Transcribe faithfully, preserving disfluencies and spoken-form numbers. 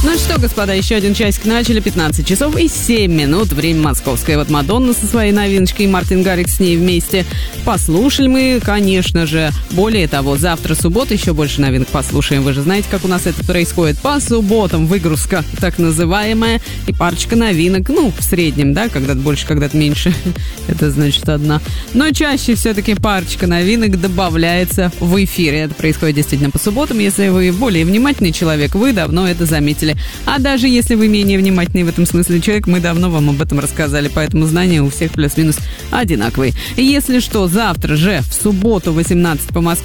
Ну что, господа, еще один часик начали, пятнадцать часов и семь минут, время московское. Вот Мадонна со своей новиночкой и Мартин Гаррикс с ней вместе. Послушали мы, конечно же. Более того, завтра суббота, еще больше новинок послушаем. Вы же знаете, как у нас это происходит. По субботам выгрузка так называемая и парочка новинок. Ну, в среднем, да, когда-то больше, когда-то меньше. Это значит одна. Но чаще все-таки парочка новинок добавляется в эфире. Это происходит действительно по субботам. Если вы более внимательный человек, вы давно это заметили. А даже если вы менее внимательный в этом смысле человек, мы давно вам об этом рассказали, поэтому знания у всех плюс-минус одинаковые. Если что, завтра же, в субботу, восемнадцать по Москве,